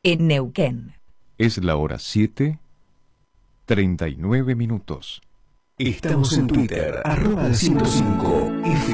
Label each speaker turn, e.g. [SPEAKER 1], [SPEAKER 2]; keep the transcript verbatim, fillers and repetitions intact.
[SPEAKER 1] en Neuquén.
[SPEAKER 2] Es la hora siete, treinta y nueve minutos.
[SPEAKER 3] Estamos en Twitter, arroba ciento cinco F